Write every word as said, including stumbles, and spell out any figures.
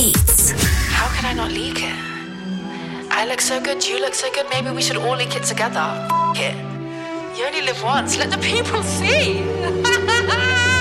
Beats. How can I not leak it? I look so good, you look so good, maybe we should all leak it together. F it. You only live once, let the people see.